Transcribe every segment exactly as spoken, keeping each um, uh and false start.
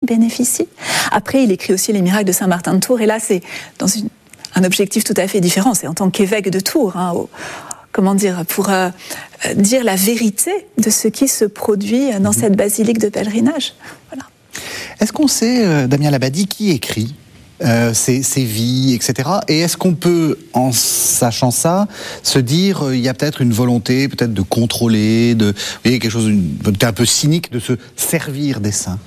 bénéficient. Après, il écrit aussi les miracles de Saint-Martin de Tours, et là, c'est dans une, un objectif tout à fait différent. C'est en tant qu'évêque de Tours, hein, au, comment dire, pour euh, dire la vérité de ce qui se produit dans cette basilique de pèlerinage. Voilà. Est-ce qu'on sait, euh, Damien Labadie, qui écrit euh, ces, ces vies, et cetera. Et est-ce qu'on peut, en sachant ça, se dire euh, il y a peut-être une volonté, peut-être de contrôler, de, vous voyez, quelque chose d'un peu cynique, de se servir des saints?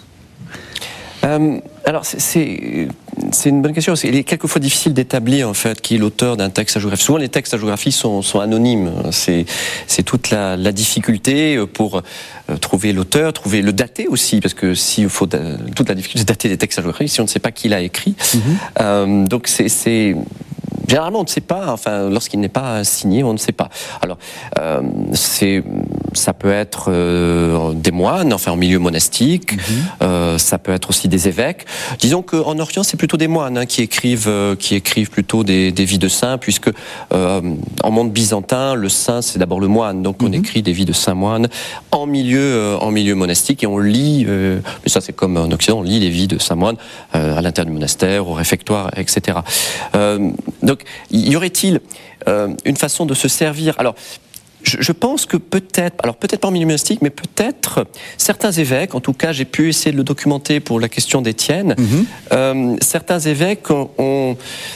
Euh, alors, c'est, c'est, c'est une bonne question. Il est quelquefois difficile d'établir, en fait, qui est l'auteur d'un texte hagiographique. Souvent, les textes hagiographiques sont, sont anonymes. C'est, c'est toute la, la difficulté pour euh, trouver l'auteur, trouver le dater aussi, parce que s'il faut toute la difficulté de dater des textes hagiographiques, si on ne sait pas qui l'a écrit. Mm-hmm. Euh, donc, c'est, c'est généralement, on ne sait pas, enfin, lorsqu'il n'est pas signé, on ne sait pas. Alors, euh, c'est, ça peut être euh, des moines, enfin, en milieu monastique, mmh. euh, ça peut être aussi des évêques. Disons qu'en Orient, c'est plutôt des moines hein, qui écrivent, euh, qui écrivent plutôt des, des vies de saints, puisque euh, en monde byzantin, le saint, c'est d'abord le moine, donc mmh. on écrit des vies de saints moines en milieu, euh, en milieu monastique, et on lit, euh, mais ça c'est comme en Occident, on lit les vies de saints moines euh, à l'intérieur du monastère, au réfectoire, et cetera. Euh, donc, y aurait-il euh, une façon de se servir? Alors, je, je pense que peut-être, alors peut-être pas en milieu monastique, mais peut-être certains évêques, en tout cas, j'ai pu essayer de le documenter pour la question d'Étienne, mm-hmm. euh, certains évêques ont, ont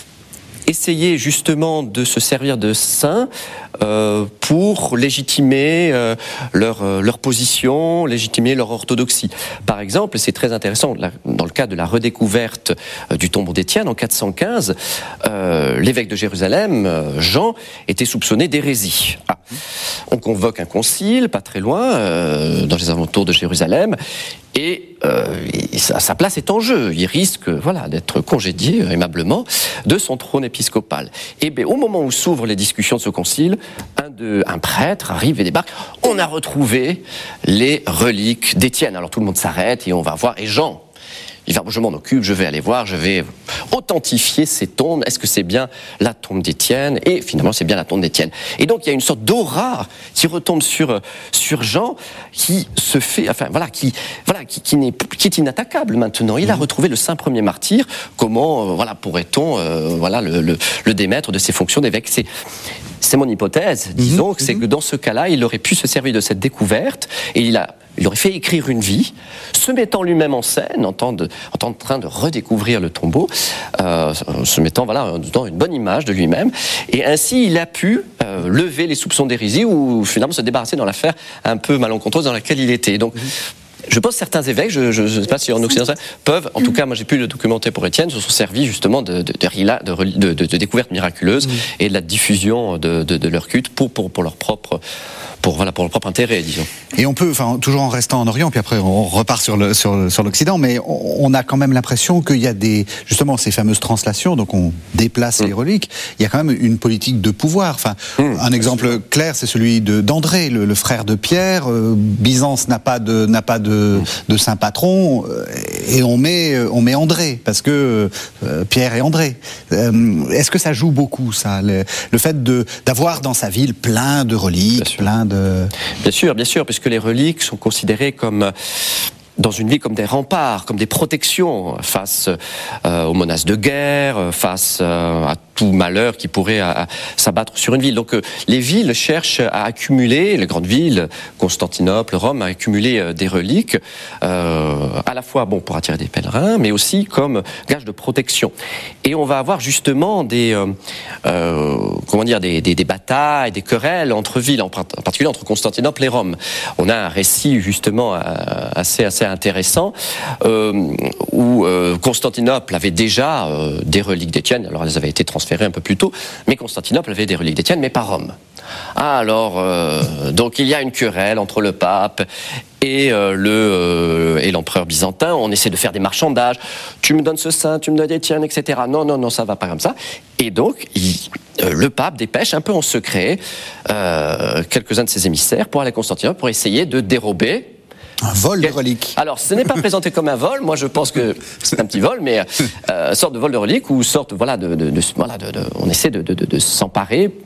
essayé justement de se servir de saints euh, pour légitimer euh, leur, euh, leur position, légitimer leur orthodoxie. Par exemple, c'est très intéressant, là, dans le cas de la redécouverte euh, du tombeau d'Étienne en quatre cent quinze, euh, l'évêque de Jérusalem, euh, Jean, était soupçonné d'hérésie. Ah. On convoque un concile, pas très loin, euh, dans les alentours de Jérusalem, et, euh, et sa, sa place est en jeu. Il risque, voilà, d'être congédié euh, aimablement de son trône épiscopal. Et bien, au moment où s'ouvrent les discussions de ce concile, un, de, un prêtre arrive et débarque. On a retrouvé les reliques d'Étienne. Alors tout le monde s'arrête et on va voir. Et Jean, il va, je m'en occupe, je vais aller voir, je vais authentifier ces tombes. Est-ce que c'est bien la tombe d'Étienne? Et finalement, c'est bien la tombe d'Étienne. Et donc, il y a une sorte d'aura qui retombe sur sur Jean, qui se fait, enfin voilà, qui voilà, qui, qui n'est, qui est inattaquable maintenant. Il a retrouvé le saint premier martyr. Comment, euh, voilà, pourrait-on, euh, voilà, le, le, le démettre de ses fonctions d'évêque? C'est C'est mon hypothèse, disons, mmh, c'est mmh. que dans ce cas-là, il aurait pu se servir de cette découverte et il, a, il aurait fait écrire une vie, se mettant lui-même en scène, en, temps de, en train de redécouvrir le tombeau, euh, se mettant voilà, dans une bonne image de lui-même. Et ainsi, il a pu euh, lever les soupçons d'hérésie ou finalement se débarrasser dans l'affaire un peu malencontreuse dans laquelle il était. Donc, mmh. je pense que certains évêques, je ne sais pas si en Occident, peuvent, en tout cas, moi j'ai pu le documenter pour Étienne, se sont servis justement de, de, de, de, de, de découvertes miraculeuses mmh. et de la diffusion de, de, de leur culte pour, pour, pour leur propre... Pour, voilà, pour leur propre intérêt, disons. Et on peut, enfin, toujours en restant en Orient, puis après on repart sur, le, sur, sur l'Occident, mais on, on a quand même l'impression qu'il y a des, justement, ces fameuses translations, donc on déplace mmh. les reliques, il y a quand même une politique de pouvoir. Enfin, mmh, un exemple sûr. clair, c'est celui de, d'André, le, le frère de Pierre. Euh, Byzance n'a pas de, n'a pas de, mmh. de saint patron, euh, et on met, on met André, parce que euh, Pierre et André. Euh, est-ce que ça joue beaucoup, ça, le, le fait de, d'avoir dans sa ville plein de reliques, plein de... Bien sûr, bien sûr, puisque les reliques sont considérées comme, dans une ville, comme des remparts, comme des protections face euh, aux menaces de guerre, face euh, à tout malheur qui pourrait à, à, s'abattre sur une ville. Donc euh, les villes cherchent à accumuler, les grandes villes, Constantinople, Rome, à accumuler euh, des reliques, euh, à la fois bon pour attirer des pèlerins, mais aussi comme gage de protection. Et on va avoir justement des, euh, euh, comment dire, des, des, des batailles, des querelles entre villes, en, en particulier entre Constantinople et Rome. On a un récit justement euh, assez assez intéressant euh, où euh, Constantinople avait déjà euh, des reliques d'Étienne. Alors elles avaient été transférées un peu plus tôt, mais Constantinople avait des reliques d'Étienne, mais pas Rome. Ah, alors, euh, donc il y a une querelle entre le pape et, euh, le, euh, et l'empereur byzantin. On essaie de faire des marchandages. Tu me donnes ce saint, tu me donnes Étienne, et cetera. Non, non, non, ça va pas comme ça. Et donc, il, euh, le pape dépêche un peu en secret euh, quelques-uns de ses émissaires pour aller à Constantinople pour essayer de dérober un vol de reliques. Alors, ce n'est pas présenté comme un vol. Moi, je pense que c'est un petit vol, mais euh, sorte de vol de reliques ou sorte, voilà, de, de, de, voilà, de, de, on essaie de, de, de, de s'emparer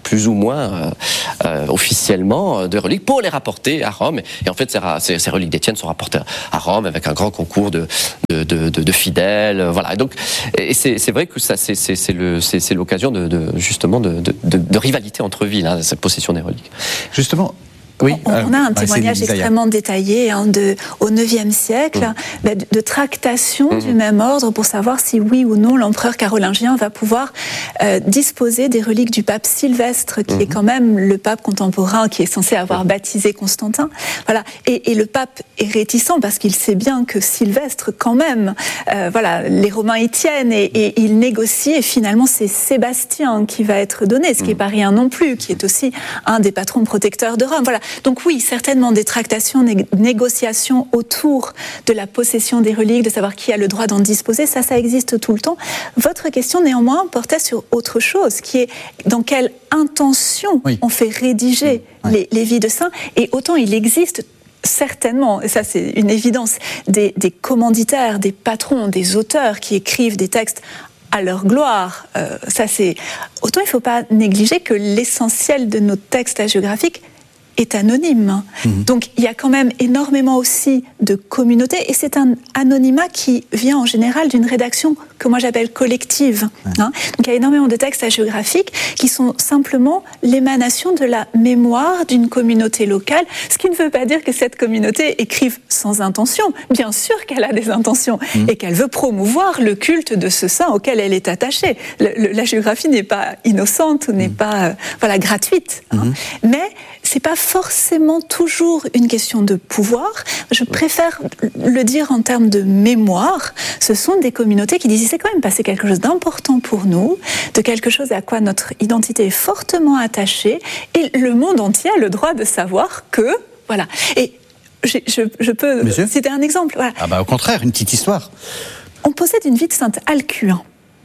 plus ou moins euh, euh, officiellement de reliques pour les rapporter à Rome. Et en fait, ces, ces, ces reliques d'Étienne sont rapportées à Rome avec un grand concours de, de, de, de, de fidèles. Voilà. Et donc, et c'est, c'est vrai que ça, c'est, c'est, c'est, le, c'est, c'est l'occasion de, de justement de, de, de, de rivalité entre villes, hein, cette possession des reliques. Justement. Oui, on, on a un témoignage extrêmement détaillé hein, de, au neuvième siècle mmh. bah, de, de tractations mmh. du même ordre pour savoir si oui ou non l'empereur carolingien va pouvoir euh, disposer des reliques du pape Sylvestre, qui mmh. est quand même le pape contemporain qui est censé avoir mmh. baptisé Constantin. Voilà. Et, et le pape est réticent parce qu'il sait bien que Sylvestre, quand même, euh, voilà, les Romains y tiennent et, et il négocie. Et finalement, c'est Sébastien qui va être donné, ce qui n'est pas rien non plus, qui est aussi un des patrons protecteurs de Rome. Voilà. Donc oui, certainement des tractations, des négociations autour de la possession des reliques, de savoir qui a le droit d'en disposer, ça, ça existe tout le temps. Votre question, néanmoins, portait sur autre chose, qui est dans quelle intention oui. on fait rédiger oui. les, les vies de saints. Et autant il existe certainement, et ça c'est une évidence, des, des commanditaires, des patrons, des auteurs qui écrivent des textes à leur gloire. Euh, ça c'est... Autant il ne faut pas négliger que l'essentiel de nos textes hagiographiques est anonyme. Mmh. Donc il y a quand même énormément aussi de communautés et c'est un anonymat qui vient en général d'une rédaction que moi j'appelle collective. Ouais. Hein. Donc il y a énormément de textes hagiographiques qui sont simplement l'émanation de la mémoire d'une communauté locale, ce qui ne veut pas dire que cette communauté écrive sans intention. Bien sûr qu'elle a des intentions mmh. et qu'elle veut promouvoir le culte de ce saint auquel elle est attachée. Le, le, la géographie n'est pas innocente, n'est mmh. pas euh, voilà, gratuite. Hein. Mmh. Mais c'est pas forcément toujours une question de pouvoir. Je préfère le dire en termes de mémoire. Ce sont des communautés qui disent il s'est quand même passé quelque chose d'important pour nous, de quelque chose à quoi notre identité est fortement attachée, et le monde entier a le droit de savoir que, voilà. Et je, je, je peux Monsieur citer un exemple. Voilà. Ah bah au contraire, une petite histoire. On possède une vie de sainte Alcuin.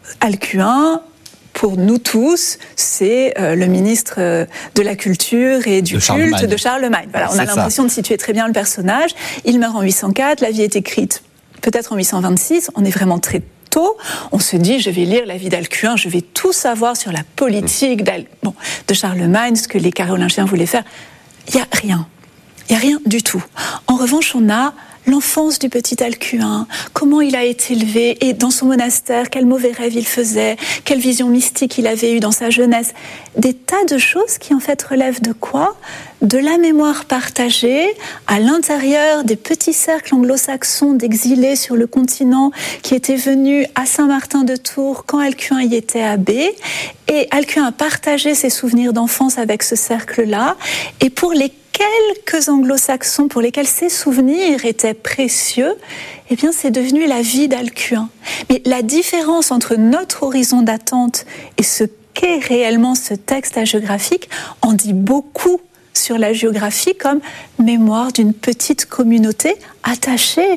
Alcuin, pour nous tous, c'est euh, le ministre euh, de la Culture et du de culte Charlemagne. de Charlemagne. Voilà, on c'est a l'impression ça. de situer très bien le personnage. Il meurt en huit cent quatre, la vie est écrite peut-être en huit cent vingt-six, on est vraiment très tôt. On se dit, je vais lire la vie d'Alcuin, je vais tout savoir sur la politique d'Al... bon, de Charlemagne, ce que les Carolingiens voulaient faire. Il n'y a rien. Il n'y a rien du tout. En revanche, on a l'enfance du petit Alcuin, comment il a été élevé, et dans son monastère, quels mauvais rêves il faisait, quelle vision mystique il avait eue dans sa jeunesse. Des tas de choses qui en fait relèvent de quoi ? De la mémoire partagée à l'intérieur des petits cercles anglo-saxons d'exilés sur le continent qui étaient venus à Saint-Martin-de-Tours quand Alcuin y était abbé. Et Alcuin a partagé ses souvenirs d'enfance avec ce cercle-là. Et pour les quelques anglo-saxons pour lesquels ces souvenirs étaient précieux, eh bien c'est devenu la vie d'Alcuin. Mais la différence entre notre horizon d'attente et ce qu'est réellement ce texte hagiographique en dit beaucoup sur la géographie comme mémoire d'une petite communauté attachée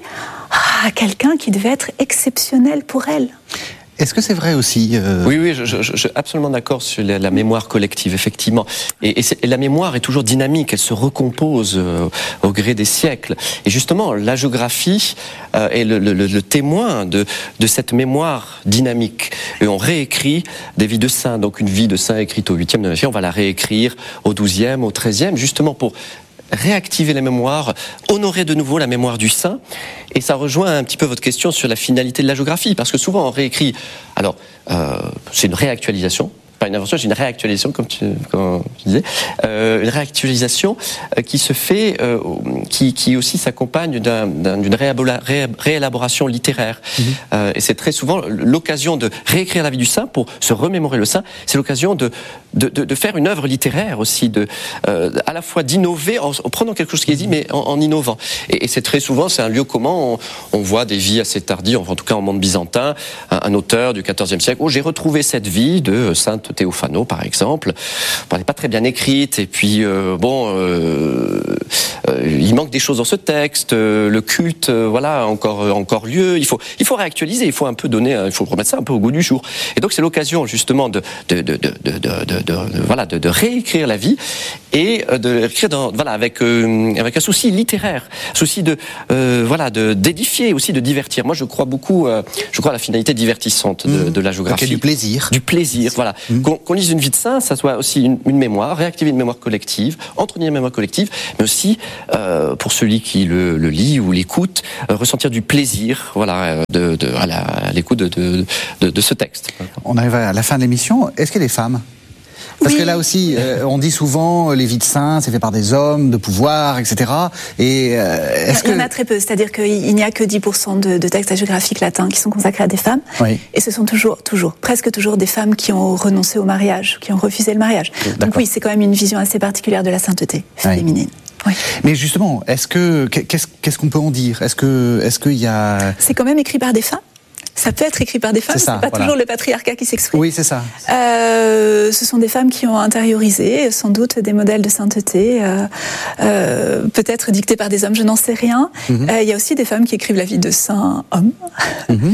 à quelqu'un qui devait être exceptionnel pour elle. Est-ce que c'est vrai aussi euh... Oui, oui, je, je, je suis absolument d'accord sur la, la mémoire collective, effectivement. Et, et, et la mémoire est toujours dynamique, elle se recompose euh, au gré des siècles. Et justement, la géographie euh, est le, le, le témoin de, de cette mémoire dynamique. Et on réécrit des vies de saints. Donc une vie de saint écrite au huitième, neuvième siècle, on va la réécrire au douzième, au treizième, justement pour réactiver la mémoire, honorer de nouveau la mémoire du saint. Et ça rejoint un petit peu votre question sur la finalité de la géographie, parce que souvent on réécrit, alors euh, c'est une réactualisation, pas une invention, c'est une réactualisation, comme tu, comme tu disais, euh, une réactualisation euh, qui se fait, euh, qui, qui aussi s'accompagne d'un, d'un, d'une réabola, ré, réélaboration littéraire. Mmh. Euh, et c'est très souvent l'occasion de réécrire la vie du saint pour se remémorer le saint. C'est l'occasion de, de, de, de faire une œuvre littéraire aussi, de, euh, à la fois d'innover en, en prenant quelque chose qui est dit, mais en, en innovant. Et, et c'est très souvent, c'est un lieu commun. On, on voit des vies assez tardives, en tout cas en monde byzantin, un, un auteur du quatorzième siècle. Oh, j'ai retrouvé cette vie de sainte Théophano, par exemple. Elle n'est pas très bien écrite, et puis, euh, bon, euh, euh, il manque des choses dans ce texte, euh, le culte, euh, voilà, encore, euh, encore lieu. Il faut, il faut réactualiser, il faut un peu donner, il faut remettre ça un peu au goût du jour. Et donc, c'est l'occasion, justement, de, de, de, de, de, de, de, de voilà, de, de réécrire la vie, et de réécrire dans, voilà, avec, euh, avec un souci littéraire, souci de, euh, voilà, de, d'édifier, aussi de divertir. Moi, je crois beaucoup, euh, je crois à la finalité divertissante de, mmh. de la géographie. Okay, du plaisir. Du plaisir, voilà. Mmh. Mmh. Qu'on, qu'on lise une vie de saint, ça soit aussi une, une mémoire, réactiver une mémoire collective, entretenir une mémoire collective, mais aussi euh, pour celui qui le, le lit ou l'écoute, euh, ressentir du plaisir, voilà, de, de, à, la, à l'écoute de, de, de, de ce texte. On arrive à la fin de l'émission. Est-ce qu'il y a des femmes ? Parce oui. que là aussi, euh, on dit souvent les vies de saints, c'est fait par des hommes, de pouvoir, et cetera. Et euh, est-ce il y en que... a très peu, c'est-à-dire qu'il n'y a que dix pour cent de, de textes hagiographiques latins qui sont consacrés à des femmes. Oui. Et ce sont toujours, toujours, presque toujours des femmes qui ont renoncé au mariage, qui ont refusé le mariage. D'accord. Donc oui, c'est quand même une vision assez particulière de la sainteté féminine. Oui. Oui. Mais justement, est-ce que qu'est-ce, qu'est-ce qu'on peut en dire ? Est-ce que est-ce qu'il y a... C'est quand même écrit par des femmes. Ça peut être écrit par des femmes, c'est, ça, c'est pas voilà. toujours le patriarcat qui s'exprime. Oui, c'est ça. Euh, ce sont des femmes qui ont intériorisé sans doute des modèles de sainteté, euh, euh, peut-être dictés par des hommes, je n'en sais rien. Il mm-hmm. euh, y a aussi des femmes qui écrivent la vie de saints hommes. Mm-hmm.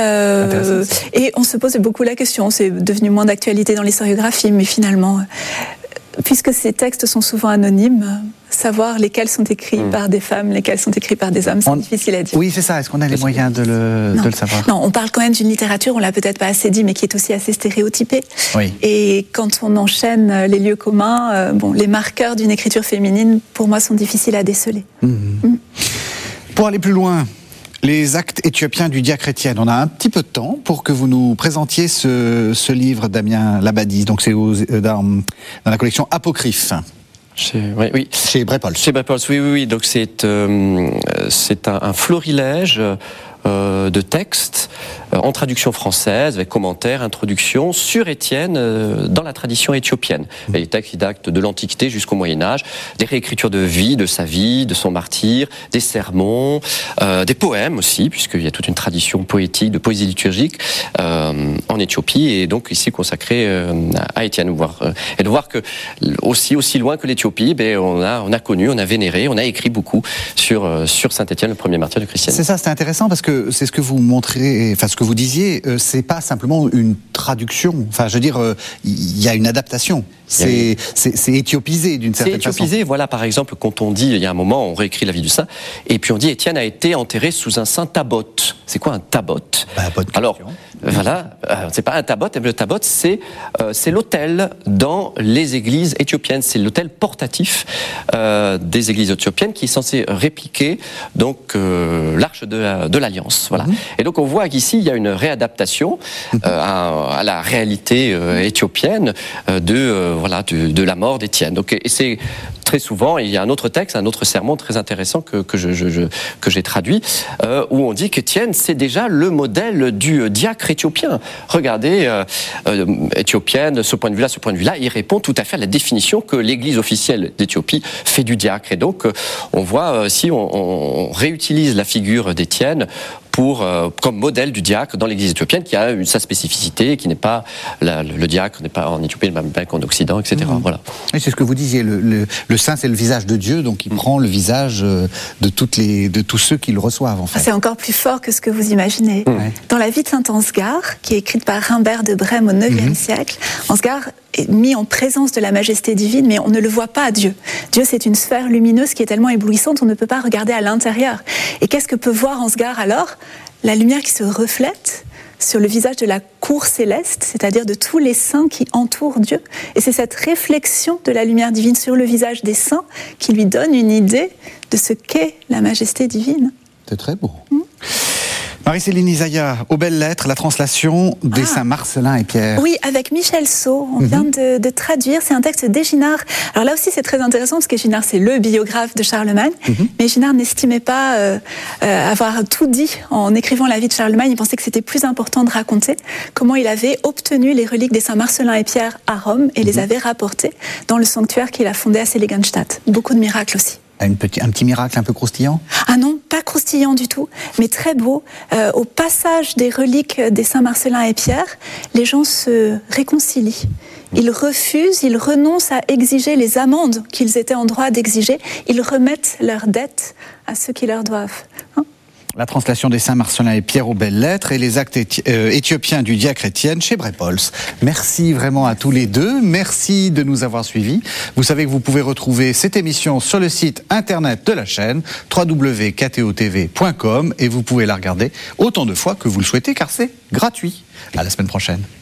euh, et on se pose beaucoup la question, c'est devenu moins d'actualité dans l'historiographie, mais finalement, puisque ces textes sont souvent anonymes, savoir lesquels sont écrits mmh. par des femmes, lesquels sont écrits par des hommes, c'est on... difficile à dire. Oui, c'est ça. Est-ce qu'on a les Est-ce moyens que... de, le, de le savoir ? Non, on parle quand même d'une littérature, on l'a peut-être pas assez dit, mais qui est aussi assez stéréotypée. Oui. Et quand on enchaîne les lieux communs, euh, bon, les marqueurs d'une écriture féminine, pour moi, sont difficiles à déceler. Mmh. Mmh. Pour aller plus loin, les actes éthiopiens du diacre Étienne. On a un petit peu de temps pour que vous nous présentiez ce, ce livre d'Amien Labadie. Donc c'est aux, dans, dans la collection Apocryphe. Chez, oui, oui. Chez Brepols. Chez Brepols, oui, oui, oui. Donc c'est, euh, c'est un, un florilège euh, de textes euh, en traduction française, avec commentaires, introductions, sur Étienne euh, dans la tradition éthiopienne. Mmh. Les textes qui datent de l'Antiquité jusqu'au Moyen-Âge, des réécritures de vie, de sa vie, de son martyre, des sermons, euh, des poèmes aussi, puisqu'il y a toute une tradition poétique, de poésie liturgique euh, en Éthiopie, et donc ici consacrée euh, à Étienne. Voir, euh, et de voir que, aussi, aussi loin que l'Éthiopie, ben, on, a, on a connu, on a vénéré, on a écrit beaucoup sur, euh, sur Saint Étienne, le premier martyr du christianisme. C'est ça, c'est intéressant, parce que c'est ce que vous montrez, enfin ce que vous disiez, euh, c'est pas simplement une traduction. Enfin, je veux dire, il euh, y a une adaptation. C'est, c'est, c'est éthiopisé d'une certaine façon. C'est éthiopisé, voilà, par exemple, quand on dit, il y a un moment, on réécrit la vie du saint, et puis on dit Étienne a été enterré sous un saint tabot. C'est quoi un tabot ? Bah, Alors, voilà, euh, c'est pas un tabot, le tabot, c'est, euh, c'est l'autel dans les églises éthiopiennes. C'est l'autel portatif euh, des églises éthiopiennes qui est censé répliquer donc euh, l'arche de, la, de l'Alliance. Voilà. Mmh. Et donc on voit qu'ici, il y a une réadaptation euh, à, à la réalité euh, éthiopienne euh, de... Euh, voilà, de, de la mort d'Étienne. Donc, et c'est très souvent, il y a un autre texte, un autre sermon très intéressant que, que, je, je, je, que j'ai traduit, euh, où on dit qu'Étienne, c'est déjà le modèle du diacre éthiopien. Regardez, euh, euh, éthiopienne, ce point de vue-là, ce point de vue-là, il répond tout à fait à la définition que l'Église officielle d'Éthiopie fait du diacre. Et donc, on voit, euh, si on, on réutilise la figure d'Étienne pour, euh, comme modèle du diacre dans l'Église éthiopienne, qui a une, sa spécificité, qui n'est pas la, le, le diacre n'est pas en Éthiopie, même pas qu'en Occident, et cetera. Mmh. Voilà. Et c'est ce que vous disiez, le, le, le saint, c'est le visage de Dieu, donc il mmh. prend le visage de toutes les, de tous ceux qui le reçoivent, en fait. C'est encore plus fort que ce que vous imaginez. Mmh. Dans la vie de saint Ansgar, qui est écrite par Rimbert de Brême au neuvième mmh. siècle, Ansgar est mis en présence de la majesté divine, mais on ne le voit pas, Dieu. Dieu, c'est une sphère lumineuse qui est tellement éblouissante, on ne peut pas regarder à l'intérieur. Et qu'est-ce que peut voir Ansgar alors ? La lumière qui se reflète sur le visage de la cour céleste, c'est-à-dire de tous les saints qui entourent Dieu. Et c'est cette réflexion de la lumière divine sur le visage des saints qui lui donne une idée de ce qu'est la majesté divine. C'est très beau. Mmh. Marie-Céline Isaïa, aux belles lettres, la translation des ah. saints Marcellin et Pierre. Oui, avec Michel Saut, on mm-hmm. vient de, de traduire, c'est un texte d'Éginard. Alors là aussi c'est très intéressant parce qu'Éginard c'est le biographe de Charlemagne, mm-hmm. mais Éginard n'estimait pas euh, euh, avoir tout dit en écrivant la vie de Charlemagne, il pensait que c'était plus important de raconter comment il avait obtenu les reliques des saints Marcellin et Pierre à Rome et mm-hmm. les avait rapportées dans le sanctuaire qu'il a fondé à Seligenstadt. Beaucoup de miracles aussi. Un petit, un petit miracle un peu croustillant ? Ah non, pas croustillant du tout, mais très beau. Euh, au passage des reliques des saints Marcellin et Pierre, les gens se réconcilient. Ils refusent, ils renoncent à exiger les amendes qu'ils étaient en droit d'exiger. Ils remettent leurs dettes à ceux qui leur doivent. Hein ? La translation des saints Marcellin et Pierre aux belles lettres et les actes éthi- euh, éthiopiens du diacre Étienne chez Brepols. Merci vraiment à tous les deux. Merci de nous avoir suivis. Vous savez que vous pouvez retrouver cette émission sur le site internet de la chaîne w w w point k t o t v point com et vous pouvez la regarder autant de fois que vous le souhaitez car c'est gratuit. À la semaine prochaine.